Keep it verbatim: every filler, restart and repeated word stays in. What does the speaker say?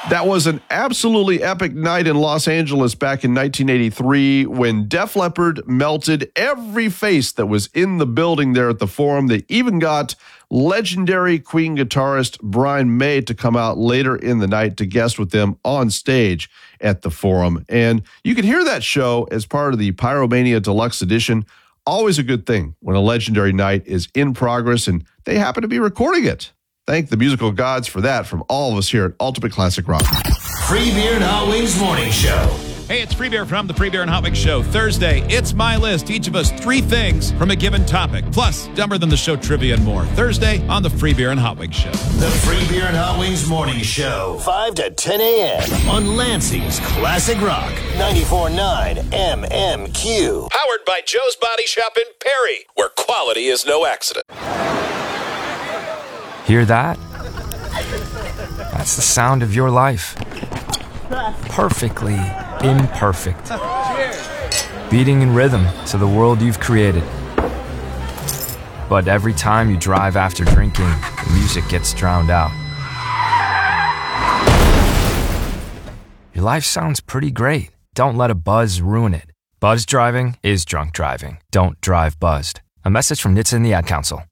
That was an absolutely epic night in Los Angeles back in nineteen eighty-three when Def Leppard melted every face that was in the building there at the Forum. They even got legendary Queen guitarist Brian May to come out later in the night to guest with them on stage at the Forum. And you can hear that show as part of the Pyromania Deluxe Edition. Always a good thing when a legendary night is in progress and they happen to be recording it. Thank the musical gods for that from all of us here at Ultimate Classic Rock. Free Beer and Hot Wings Morning Show. Hey, it's Free Beer from the Free Beer and Hot Wings Show. Thursday, it's my list. Each of us three things from a given topic, plus Dumber Than the Show trivia and more. Thursday on the Free Beer and Hot Wings Show. The Free Beer and Hot Wings Morning Show. five to ten a.m. on Lansing's Classic Rock. ninety-four point nine M M Q. Powered by Joe's Body Shop in Perry, where quality is no accident. Hear that? That's the sound of your life. Perfectly imperfect. Beating in rhythm to the world you've created. But every time you drive after drinking, the music gets drowned out. Your life sounds pretty great. Don't let a buzz ruin it. Buzz driving is drunk driving. Don't drive buzzed. A message from N H T S A and the Ad Council.